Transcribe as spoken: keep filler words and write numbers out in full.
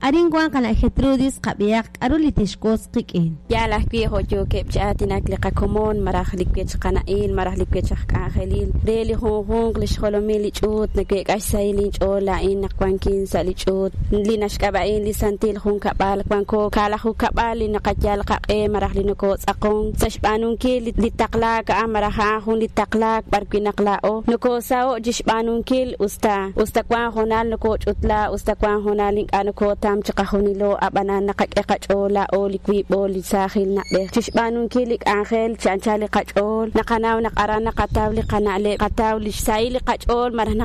أرينغوان كان خطروديس قبيق أرولي تشكوس قيكين يا له بيه جو كيب جاتنا لقا كومون مراخ لبيتش قنائل مراخ لبيتش حق خليل ريلي هون هون لش خلومي لجوت نكيك أشسايلين جولا إن نقوانكين سالجوت لنشكبعين لسانتيل هون كبال كوانكو كالخو كبال نقجال قاقي مراخ لنكوس أقون تشبانون كي لتقلاك أمرها هون لتقلاك بركي نقلاو نكوساو جشبانون كيل أستا أستا كوان هونال نكوش أتلا أستا كوان هونال أنكو تام تقهوني لو أبنا نقج أقجولا أو لكوي بول ساخل نقبه تشبانون كيلك أنخيل تشانشالي قجول نقناو نقرا نقتاو لقناع لقتاو لشسايل قجول مرة